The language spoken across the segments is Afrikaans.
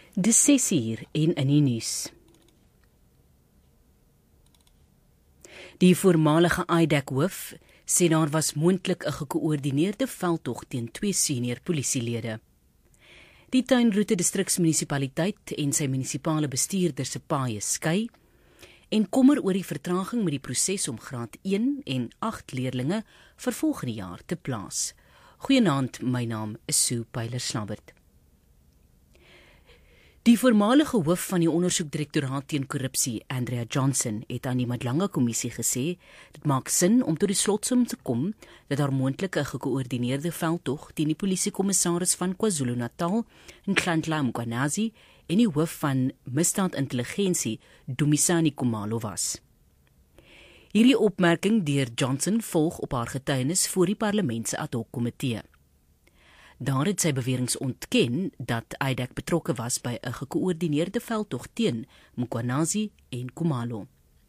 Dis 6:00 en in die nuus. Die voormalige IDAC-hoof sê daar was moontlik 'n gekoördineerde veldtog teen 2 senior polisielede. Die Tuinroete distriksmunisipaliteit en sy munisipale bestuurder se paaie skei en kommer oor die vertraging met die proses om graad 1 en 8 leerlinge vir volgende jaar te plaas. Goeienaand, my naam is Sue Pyler-Slabbert. Die voormalige hoof van die ondersoekdirektoraat teen korrupsie, Andrea Johnson, het aan die Madlanga-kommissie gesê, dit maak sin om tot die slotsom te kom dat daar moontlik 'n gekoördineerde veldtog teen die polisiekommissaris van KwaZulu-Natal, Nhlanhla Mkhwanazi, en die hoof van misdaadintelligensie, Dumisani Khumalo was. Hierdie opmerking deur Johnson volg op haar getuienis voor die parlement se ad hoc komitee. Daar het sy beweringe ontken dat IDAC betrokke was by 'n gekoördineerde veldtog teen Mkhwanazi en Khumalo.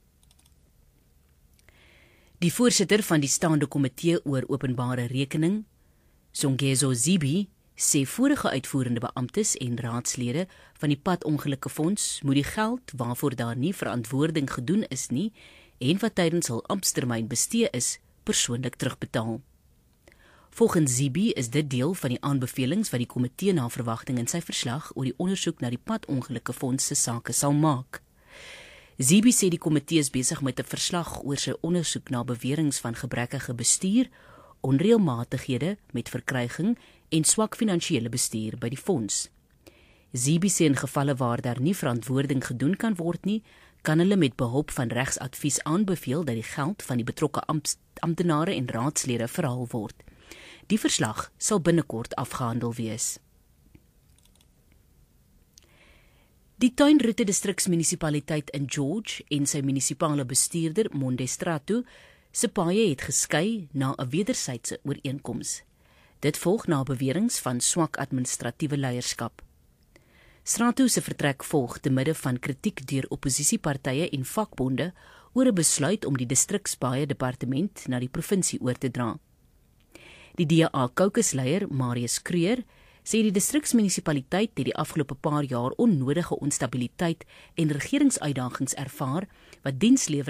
Die voorsitter van die staande komitee oor openbare rekening, Zongezo Zibi, sê vorige uitvoerende beamptes en raadslede van die padongelukkefonds moet die geld waarvoor daar nie verantwoording gedoen is nie en wat tydens hul amptstermyn bestee is, persoonlik terugbetaal. Volgens Zibi is dit deel van die aanbevelings wat die komitee na verwagting in sy verslag oor die ondersoek na die padongelukkefonds se sake sal maak. Zibi sê die komitee is besig met 'n verslag oor sy ondersoek na beweringe van gebrekkige bestuur, onreëlmatighede met verkryging en swak finansiële bestuur by die fonds. Zibi sê in gevalle waar daar nie verantwoording gedoen kan word nie, kan hulle met behulp van regsadvies aanbeveel dat die geld van die betrokke amptenare en raadslede verhaal word. Die verslag sal binnekort afgehandel wees. Die Tuinroete distriksmunisipaliteit in George en sy munisipale bestuurder, Monde Strato, se paaie het geskei na 'n wederwysige ooreenkoms. Dit volg na beweringe van swak administratiewe leierskap. Strato se vertrek volg te midde van kritiek deur opposisiepartye en vakbonde oor 'n besluit om die distrikspaaie departement na die provinsie oor te dra. Die DA caucusleier, Marius Kreur, sê die distriksmunisipaliteit het die afgelope paar jaar onnodige onstabiliteit en regeringsuitdagings ervaar wat dienslewering